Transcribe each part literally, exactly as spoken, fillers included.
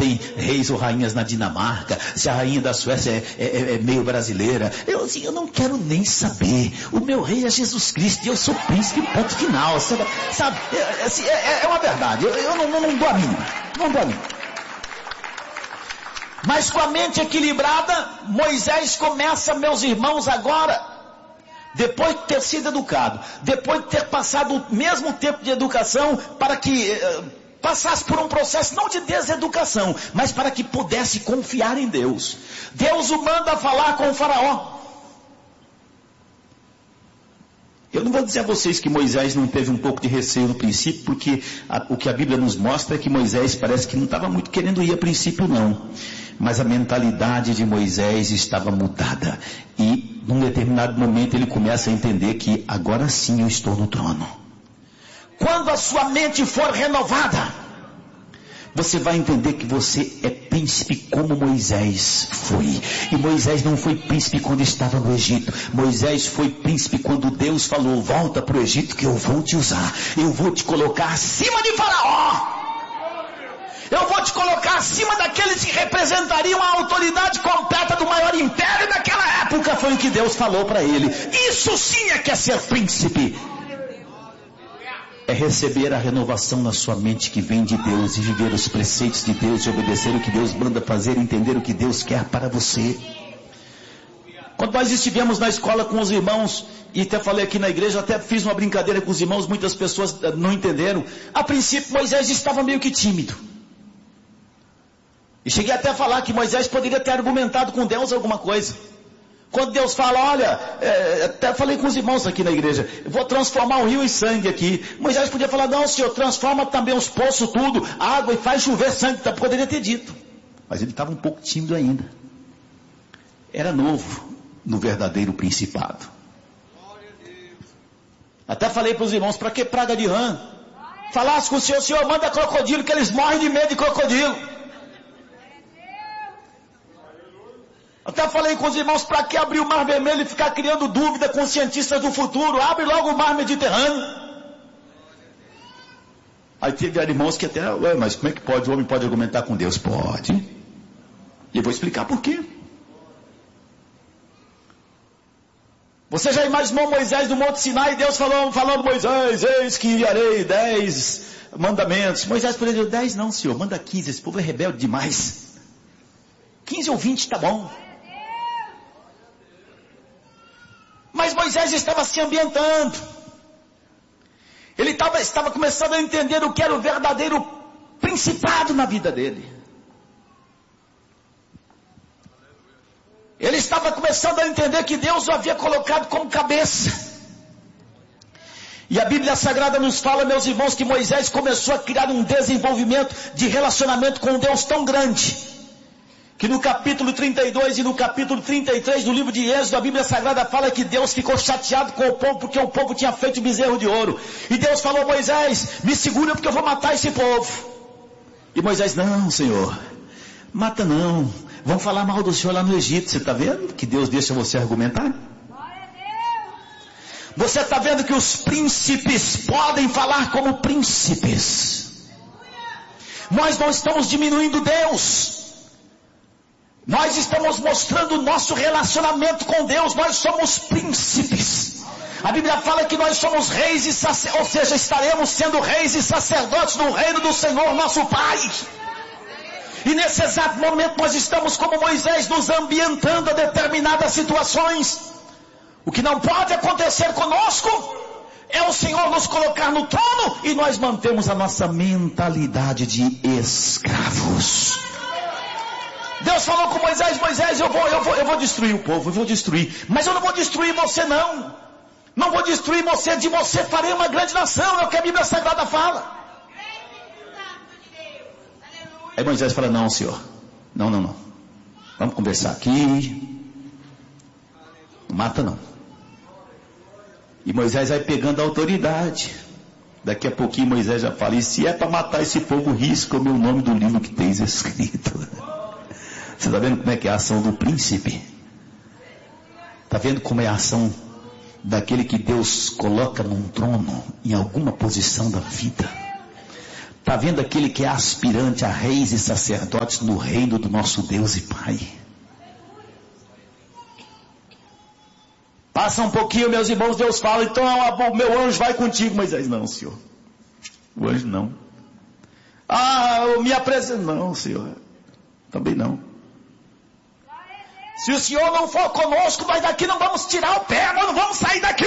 tem reis ou rainhas na Dinamarca, se a rainha da Suécia é, é, é meio brasileira. Eu, assim, eu não quero nem saber. O meu rei é Jesus Cristo e eu sou príncipe, ponto final. Sabe? sabe é, assim, é, é uma verdade. Eu, eu não, não, não dou a mínima. Não dou a mínima. Mas com a mente equilibrada, Moisés começa, meus irmãos, agora, depois de ter sido educado, depois de ter passado o mesmo tempo de educação, para que eh, passasse por um processo não de deseducação, mas para que pudesse confiar em Deus. Deus o manda falar com o faraó. Eu não vou dizer a vocês que Moisés não teve um pouco de receio no princípio, porque a, o que a Bíblia nos mostra é que Moisés parece que não estava muito querendo ir a princípio não. Mas a mentalidade de Moisés estava mudada. E num determinado momento ele começa a entender que agora sim eu estou no trono. Quando a sua mente for renovada, você vai entender que você é príncipe como Moisés foi. E Moisés não foi príncipe quando estava no Egito. Moisés foi príncipe quando Deus falou: volta para o Egito que eu vou te usar. Eu vou te colocar acima de Faraó. Eu vou te colocar acima daqueles que representariam a autoridade completa do maior império daquela época. Foi o que Deus falou para ele. Isso sim é que é ser príncipe. É receber a renovação na sua mente que vem de Deus e viver os preceitos de Deus e obedecer o que Deus manda fazer, entender o que Deus quer para você. Quando nós estivemos na escola com os irmãos, e até falei aqui na igreja, até fiz uma brincadeira com os irmãos, muitas pessoas não entenderam. A princípio Moisés estava meio que tímido. E cheguei até a falar que Moisés poderia ter argumentado com Deus alguma coisa. Quando Deus fala, olha, é, até falei com os irmãos aqui na igreja, eu vou transformar o rio em sangue aqui. Moisés podia falar, não Senhor, transforma também os poços tudo, água e faz chover sangue. Então, poderia ter dito. Mas ele estava um pouco tímido ainda. Era novo no verdadeiro principado. Até falei para os irmãos, para que praga de rã? Falasse com o Senhor, Senhor, manda crocodilo, que eles morrem de medo de crocodilo. Até falei com os irmãos, para que abrir o Mar Vermelho e ficar criando dúvida com os cientistas do futuro? Abre logo o Mar Mediterrâneo. Aí teve irmãos que até, ué, mas como é que pode, o homem pode argumentar com Deus? Pode. E eu vou explicar por quê. Você já imaginou Moisés no Monte Sinai e Deus falou, falando, Moisés, eis que enviarei dez mandamentos. Moisés poderia dizer, dez não, Senhor, manda quinze, esse povo é rebelde demais. quinze ou vinte tá bom. Mas Moisés estava se ambientando. Ele estava, estava começando a entender o que era o verdadeiro principado na vida dele. Ele estava começando a entender que Deus o havia colocado como cabeça. E a Bíblia Sagrada nos fala, meus irmãos, que Moisés começou a criar um desenvolvimento de relacionamento com Deus tão grande, que no capítulo trinta e dois e no capítulo trinta e três do livro de Êxodo, a Bíblia Sagrada fala que Deus ficou chateado com o povo, porque o povo tinha feito bezerro de ouro. E Deus falou, Moisés, me segura porque eu vou matar esse povo. E Moisés, não Senhor, mata não, vão falar mal do Senhor lá no Egito. Você está vendo que Deus deixa você argumentar? Você está vendo que os príncipes podem falar como príncipes. Nós não estamos diminuindo Deus. Nós estamos mostrando o nosso relacionamento com Deus. Nós somos príncipes. A Bíblia fala que nós somos reis e sacerdotes, ou seja, estaremos sendo reis e sacerdotes no reino do Senhor nosso Pai. E nesse exato momento nós estamos como Moisés, nos ambientando a determinadas situações. O que não pode acontecer conosco é o Senhor nos colocar no trono e nós mantemos a nossa mentalidade de escravos. Deus falou com Moisés, Moisés, eu vou, eu vou, eu vou destruir o povo, eu vou destruir. Mas eu não vou destruir você não. Não vou destruir você, de você farei uma grande nação, é o que a Bíblia Sagrada fala. Aí Moisés fala, não Senhor, não, não, não. Vamos conversar aqui. Não mata não. E Moisés vai pegando a autoridade. Daqui a pouquinho Moisés já fala, e se é para matar esse povo, risca o meu nome do livro que tens escrito. Você está vendo como é que é a ação do príncipe? Está vendo como é a ação daquele que Deus coloca num trono, em alguma posição da vida? Está vendo aquele que é aspirante a reis e sacerdotes no reino do nosso Deus e Pai? Passa um pouquinho, meus irmãos, Deus fala, então o meu anjo vai contigo. Moisés, não, Senhor. O anjo não. Ah, me apresenta. Não, Senhor. Também não. Se o Senhor não for conosco, nós daqui não vamos tirar o pé, nós não vamos sair daqui.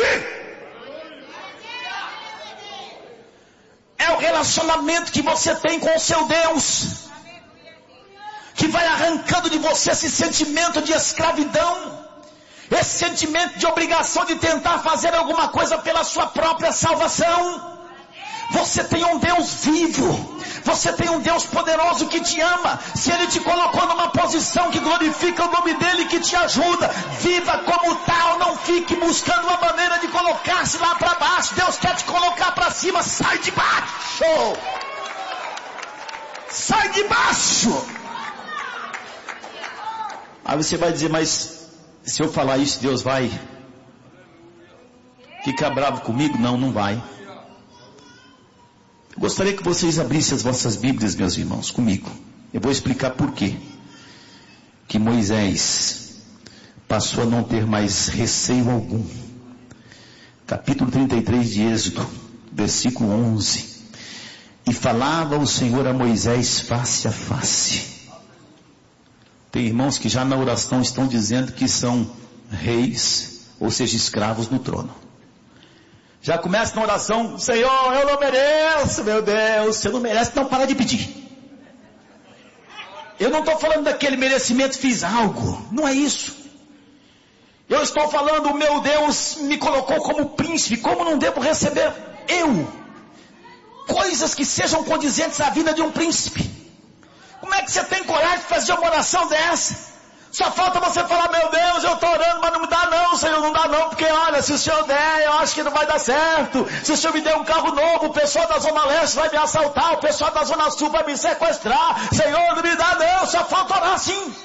É o relacionamento que você tem com o seu Deus, que vai arrancando de você esse sentimento de escravidão, esse sentimento de obrigação de tentar fazer alguma coisa pela sua própria salvação. Você tem um Deus vivo, você tem um Deus poderoso que te ama. Se Ele te colocou numa posição que glorifica o nome dEle, que te ajuda, viva como tal, não fique buscando uma maneira de colocar-se lá para baixo. Deus quer te colocar para cima. Sai de baixo, sai de baixo. Aí você vai dizer, mas se eu falar isso, Deus vai ficar bravo comigo? Não, não vai. Eu gostaria que vocês abrissem as vossas Bíblias, meus irmãos, comigo. Eu vou explicar por quê que Moisés passou a não ter mais receio algum. Capítulo trinta e três de Êxodo, versículo onze. E falava o Senhor a Moisés face a face. Tem irmãos que já na oração estão dizendo que são reis, ou seja, escravos no trono. Já começa na oração, Senhor, eu não mereço, meu Deus. Você não merece, então para de pedir. Eu não estou falando daquele merecimento, fiz algo. Não é isso. Eu estou falando, o meu Deus me colocou como príncipe. Como não devo receber eu coisas que sejam condizentes à vida de um príncipe? Como é que você tem coragem de fazer uma oração dessa? Só falta você falar, meu Deus, eu estou orando, mas não me dá não, Senhor, não dá não, porque olha, se o Senhor der, eu acho que não vai dar certo. Se o Senhor me der um carro novo, o pessoal da Zona Leste vai me assaltar, o pessoal da Zona Sul vai me sequestrar. Senhor, não me dá não, só falta orar assim.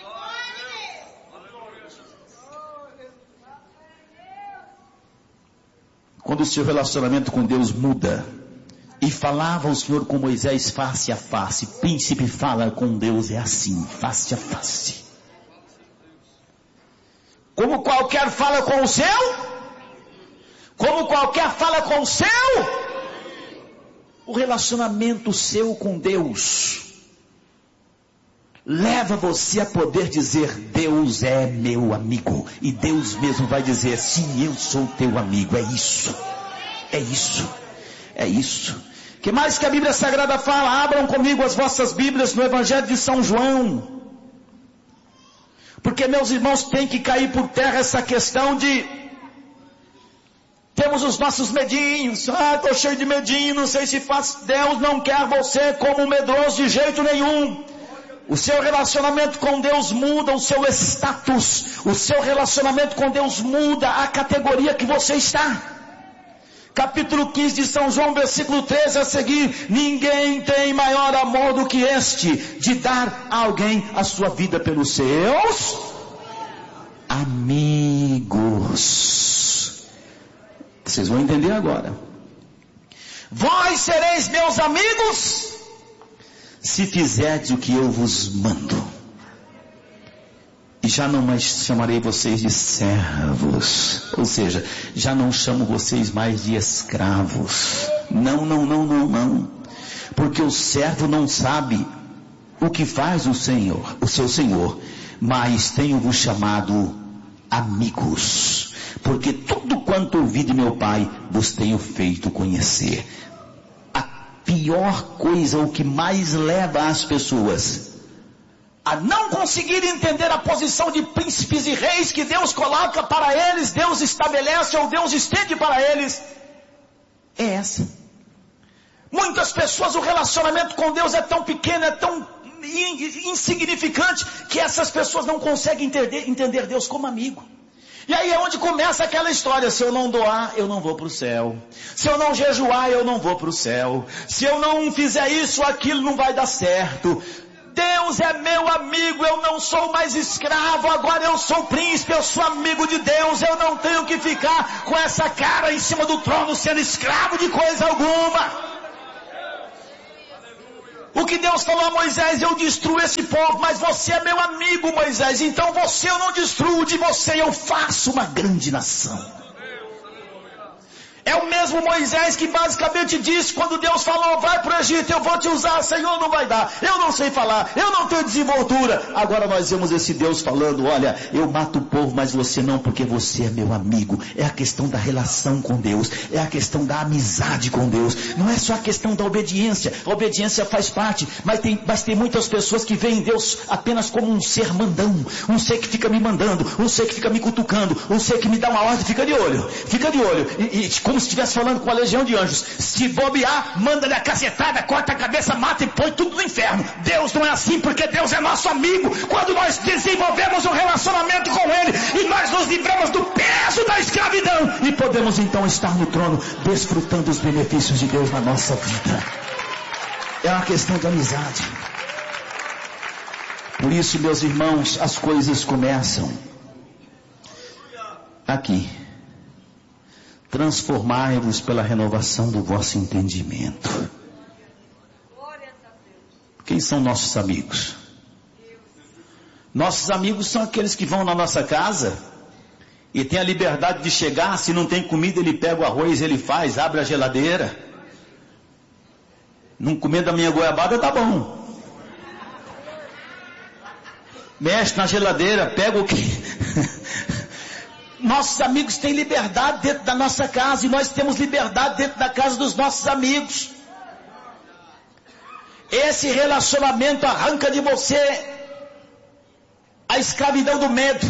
Quando o seu relacionamento com Deus muda, e falava o Senhor com Moisés face a face, príncipe fala com Deus, é assim, face a face. Como qualquer fala com o seu? Como qualquer fala com o seu? O relacionamento seu com Deus leva você a poder dizer, Deus é meu amigo. E Deus mesmo vai dizer, sim, eu sou teu amigo. É isso, é isso, é isso. O que mais que a Bíblia Sagrada fala? Abram comigo as vossas Bíblias no Evangelho de São João. Porque, meus irmãos, tem que cair por terra essa questão de temos os nossos medinhos. Ah, estou cheio de medinho, não sei se faz. Deus não quer você como medroso de jeito nenhum. O seu relacionamento com Deus muda o seu status. O seu relacionamento com Deus muda a categoria que você está. Capítulo quinze de São João, versículo treze a seguir. Ninguém tem maior amor do que este, de dar a alguém a sua vida pelos seus amigos. Vocês vão entender agora. Vós sereis meus amigos, se fizerdes o que eu vos mando. E já não mais chamarei vocês de servos. Ou seja, já não chamo vocês mais de escravos. Não, não, não, não, não. Porque o servo não sabe o que faz o Senhor, o seu Senhor. Mas tenho-vos chamado amigos. Porque tudo quanto ouvi de meu Pai, vos tenho feito conhecer. A pior coisa, o que mais leva as pessoas a não conseguir entender a posição de príncipes e reis que Deus coloca para eles, Deus estabelece ou Deus estende para eles, é essa. Muitas pessoas, o relacionamento com Deus é tão pequeno, é tão insignificante, que essas pessoas não conseguem entender, entender Deus como amigo. E aí é onde começa aquela história, se eu não doar, eu não vou para o céu. Se eu não jejuar, eu não vou para o céu. Se eu não fizer isso, aquilo não vai dar certo. Deus é meu amigo, eu não sou mais escravo, agora eu sou príncipe, eu sou amigo de Deus, eu não tenho que ficar com essa cara em cima do trono sendo escravo de coisa alguma. O que Deus falou a Moisés: eu destruo esse povo, mas você é meu amigo, Moisés, então você eu não destruo, de você eu faço uma grande nação. É o mesmo Moisés que basicamente disse, quando Deus falou: vai para o Egito, eu vou te usar. Senhor, não vai dar, eu não sei falar, eu não tenho desenvoltura. Agora nós vemos esse Deus falando: olha, eu mato o povo, mas você não, porque você é meu amigo. É a questão da relação com Deus, é a questão da amizade com Deus. Não é só a questão da obediência. A obediência faz parte, mas tem, mas tem muitas pessoas que veem Deus apenas como um ser mandão, um ser que fica me mandando, um ser que fica me cutucando, um ser que me dá uma ordem. Fica de olho, fica de olho, e, e como se estivesse falando com a legião de anjos: se bobear, manda-lhe a cacetada, corta a cabeça, mata e põe tudo no inferno. Deus não é assim, porque Deus é nosso amigo. Quando nós desenvolvemos um relacionamento com Ele, e nós nos livramos do peso da escravidão, e podemos então estar no trono, desfrutando os benefícios de Deus na nossa vida. É uma questão de amizade. Por isso, meus irmãos, as coisas começam aqui. Transformai-vos pela renovação do vosso entendimento. Quem são nossos amigos? Nossos amigos são aqueles que vão na nossa casa e tem a liberdade de chegar. Se não tem comida, ele pega o arroz, ele faz, abre a geladeira. Não comer da minha goiabada, tá bom. Mexe na geladeira, pega o que... Nossos amigos têm liberdade dentro da nossa casa, e nós temos liberdade dentro da casa dos nossos amigos. Esse relacionamento arranca de você a escravidão do medo.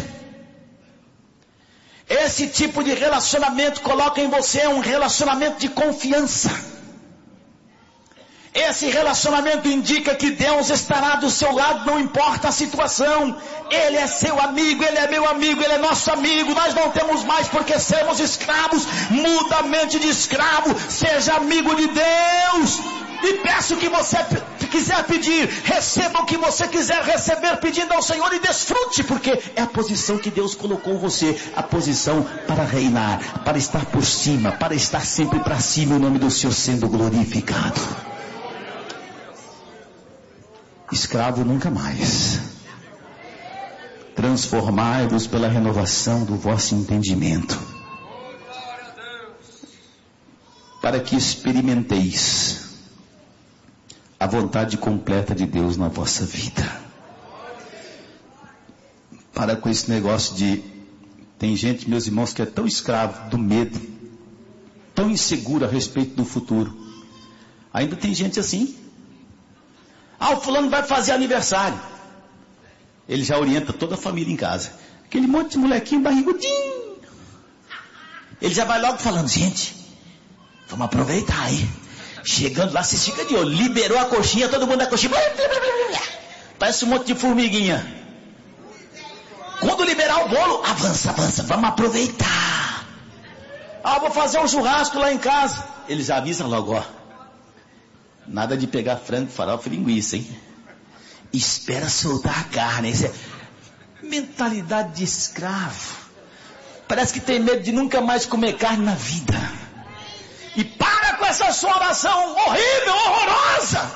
Esse tipo de relacionamento coloca em você um relacionamento de confiança. Esse relacionamento indica que Deus estará do seu lado, não importa a situação. Ele é seu amigo, Ele é meu amigo, Ele é nosso amigo. Nós não temos mais porque sermos escravos. Muda a mente de escravo, seja amigo de Deus. E peça o que você quiser pedir, receba o que você quiser receber pedindo ao Senhor, e desfrute, porque é a posição que Deus colocou você, a posição para reinar, para estar por cima, para estar sempre para cima, o nome do Senhor sendo glorificado. Escravo nunca mais. Transformai-vos pela renovação do vosso entendimento, para que experimenteis a vontade completa de Deus na vossa vida. Para com esse negócio de... Tem gente, meus irmãos, que é tão escravo do medo, tão inseguro a respeito do futuro. Ainda tem gente assim. Ah, o fulano vai fazer aniversário. Ele já orienta toda a família em casa. Aquele monte de molequinho barrigudinho. Ele já vai logo falando: gente, vamos aproveitar aí. Chegando lá, se fica de olho. Liberou a coxinha, todo mundo da coxinha. Parece um monte de formiguinha. Quando liberar o bolo, avança, avança, vamos aproveitar. Ah, vou fazer um churrasco lá em casa. Eles avisam logo: ó, nada de pegar frango, farofa e linguiça, hein? Espera soltar a carne. Isso é mentalidade de escravo. Parece que tem medo de nunca mais comer carne na vida. E para com essa sua oração horrível, horrorosa.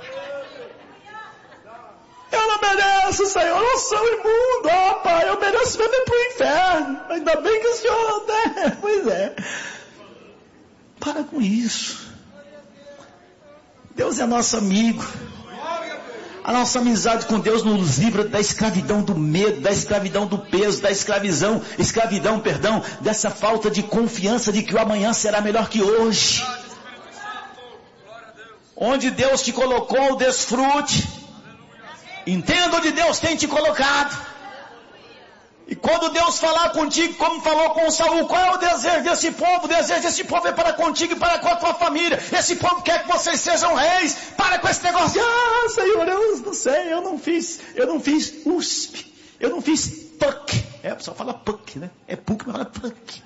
Eu não mereço, Senhor, eu sou imundo. Ó, Pai, eu mereço mesmo ir para o inferno. Ainda bem que o Senhor, né? Pois é. Para com isso. Deus é nosso amigo. A nossa amizade com Deus nos livra da escravidão do medo, da escravidão do peso, da escravidão, escravidão, perdão, dessa falta de confiança de que o amanhã será melhor que hoje. Onde Deus te colocou, desfrute. Entenda onde Deus tem te colocado. E quando Deus falar contigo, como falou com Saul, qual é o desejo desse povo? O desejo desse povo é para contigo e para com a tua família. Esse povo quer que vocês sejam reis. Para com esse negócio de: ah, Senhor, eu não sei, eu não fiz, eu não fiz U S P, eu não fiz P U C. É, o pessoal fala P U C, né? É P U C, mas fala P U C.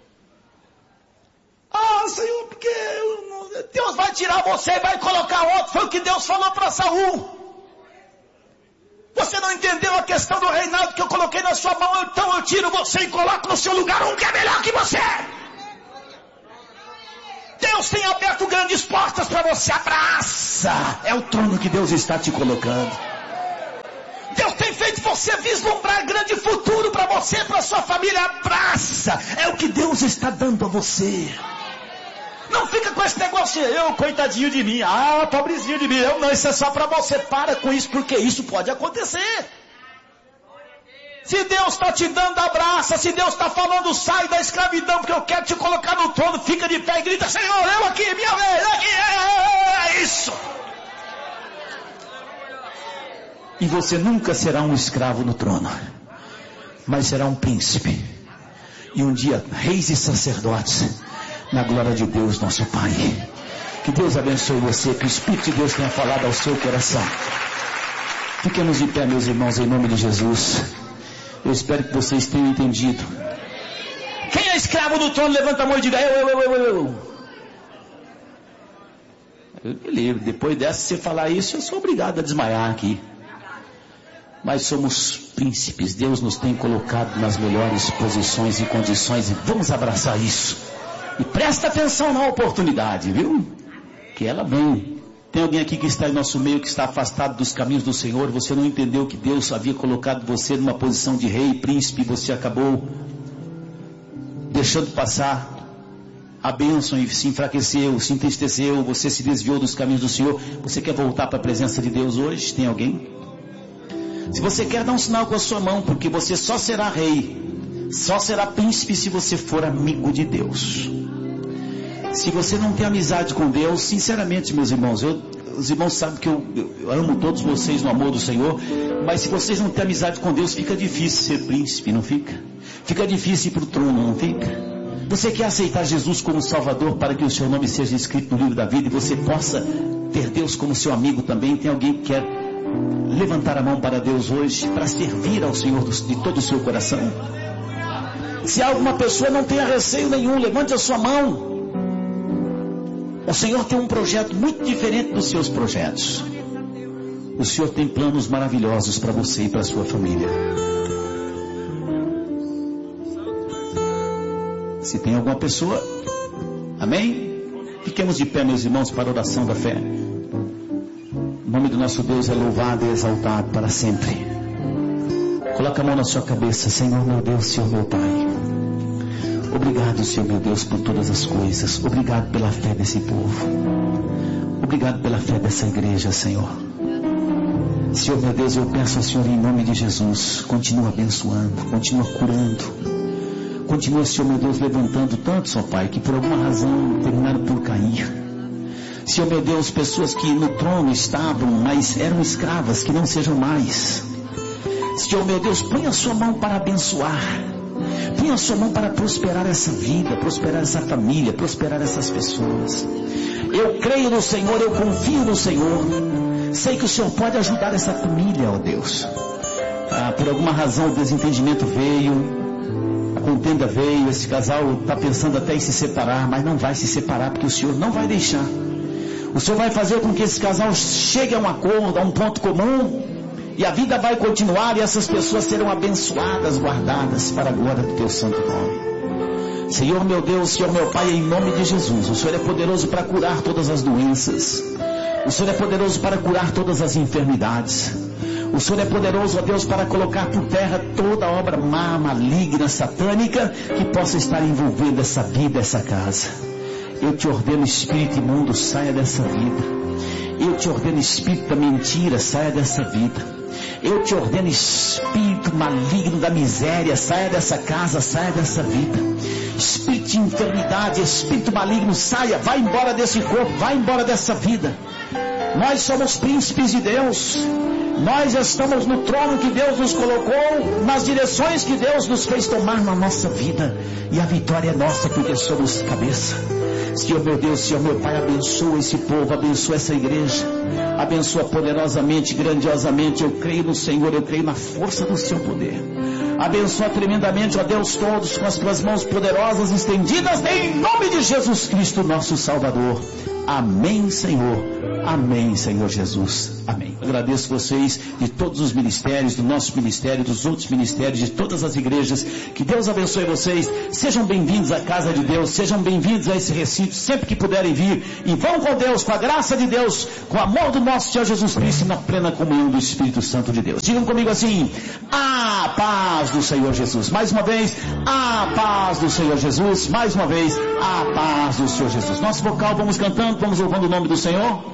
Ah, Senhor, porque eu não... Deus vai tirar você e vai colocar outro. Foi o que Deus falou para Saul. Você não entendeu a questão do reinado que eu coloquei na sua mão, então eu tiro você e coloco no seu lugar um que é melhor que você. Deus Deus tem aberto grandes portas para você. Abraça. É o trono que Deus está te colocando. Deus tem feito você vislumbrar grande futuro para você, para sua família. Abraça. É o que Deus está dando a você. Não fica com esse negócio, eu, coitadinho de mim, ah, pobrezinho de mim, eu não, isso é só para você. Para com isso, porque isso pode acontecer. Se Deus está te dando, abraça. Se Deus está falando, sai da escravidão, porque eu quero te colocar no trono. Fica de pé e grita, Senhor, eu aqui, minha vez, aqui, é, é isso. E você nunca será um escravo no trono, mas será um príncipe. E um dia, reis e sacerdotes, na glória de Deus, nosso Pai. Que Deus abençoe você, que o Espírito de Deus tenha falado ao seu coração. Fiquemos de pé, meus irmãos, em nome de Jesus. Eu espero que vocês tenham entendido. Quem é escravo do trono, levanta a mão e diga, eu, eu, eu, eu, eu. Eu me livro, depois dessa, se você falar isso, eu sou obrigado a desmaiar aqui. Mas somos príncipes, Deus nos tem colocado nas melhores posições e condições, e vamos abraçar isso. E presta atenção na oportunidade, viu? Que ela vem. Tem alguém aqui que está em nosso meio, que está afastado dos caminhos do Senhor. Você não entendeu que Deus havia colocado você numa posição de rei, príncipe, e você acabou deixando passar a bênção e se enfraqueceu, se entristeceu, você se desviou dos caminhos do Senhor. Você quer voltar para a presença de Deus hoje? Tem alguém? Se você quer, dá um sinal com a sua mão, porque você só será rei, só será príncipe se você for amigo de Deus. Se você não tem amizade com Deus, sinceramente, meus irmãos, eu, os irmãos sabem que eu, eu amo todos vocês no amor do Senhor, mas se vocês não têm amizade com Deus, fica difícil ser príncipe, não fica? Fica difícil ir para o trono, não fica? Você quer aceitar Jesus como Salvador para que o seu nome seja escrito no livro da vida e você possa ter Deus como seu amigo também? Tem alguém que quer levantar a mão para Deus hoje, para servir ao Senhor de todo o seu coração? Se alguma pessoa não tenha receio nenhum, levante a sua mão. O Senhor tem um projeto muito diferente dos seus projetos. O Senhor tem planos maravilhosos para você e para a sua família. Se tem alguma pessoa, amém? Fiquemos de pé, meus irmãos, para a oração da fé. O nome do nosso Deus é louvado e exaltado para sempre. Coloca a mão na sua cabeça. Senhor meu Deus, Senhor meu Pai, obrigado, Senhor meu Deus, por todas as coisas. Obrigado pela fé desse povo. Obrigado pela fé dessa igreja, Senhor. Senhor meu Deus, eu peço ao Senhor em nome de Jesus, continua abençoando, continua curando. Continua, Senhor meu Deus, levantando tantos, ó Pai, que por alguma razão terminaram por cair. Senhor meu Deus, pessoas que no trono estavam, mas eram escravas, que não sejam mais. Senhor meu Deus, põe a sua mão para abençoar. Põe a sua mão para prosperar essa vida, prosperar essa família, prosperar essas pessoas. Eu creio no Senhor, eu confio no Senhor. Sei que o Senhor pode ajudar essa família, ó Deus. Ah, por alguma razão o desentendimento veio, a contenda veio, esse casal está pensando até em se separar, mas não vai se separar, porque o Senhor não vai deixar. O Senhor vai fazer com que esse casal chegue a um acordo, a um ponto comum, e a vida vai continuar, e essas pessoas serão abençoadas, guardadas para a glória do teu santo nome. Senhor meu Deus, Senhor meu Pai, em nome de Jesus, o Senhor é poderoso para curar todas as doenças. O Senhor é poderoso para curar todas as enfermidades. O Senhor é poderoso, ó Deus, para colocar por terra toda obra má, maligna, satânica, que possa estar envolvendo essa vida, essa casa. Eu te ordeno, espírito imundo, saia dessa vida. Eu te ordeno, espírito da mentira, saia dessa vida. Eu te ordeno, espírito maligno da miséria, saia dessa casa, saia dessa vida. Espírito de enfermidade, espírito maligno, saia, vai embora desse corpo, vai embora dessa vida. Nós somos príncipes de Deus. Nós estamos no trono que Deus nos colocou, nas direções que Deus nos fez tomar na nossa vida. E a vitória é nossa, porque somos cabeça. Senhor meu Deus, Senhor meu Pai, abençoa esse povo, abençoa essa igreja. Abençoa poderosamente, grandiosamente. Eu creio no Senhor, eu creio na força do seu poder. Abençoa tremendamente, ó Deus, todos com as tuas mãos poderosas estendidas, em nome de Jesus Cristo, nosso Salvador. Amém, Senhor. Amém, Senhor Jesus. Amém. Agradeço vocês de todos os ministérios, do nosso ministério, dos outros ministérios, de todas as igrejas. Que Deus abençoe vocês. Sejam bem-vindos à casa de Deus. Sejam bem-vindos a esse recinto, sempre que puderem vir. E vão com Deus, com a graça de Deus, com o amor do nosso Senhor Jesus Cristo, na plena comunhão do Espírito Santo de Deus. Digam comigo assim: a paz do Senhor Jesus. Mais uma vez, a paz do Senhor Jesus. Mais uma vez, a paz do Senhor Jesus. Nosso vocal, vamos cantando, vamos louvando o nome do Senhor.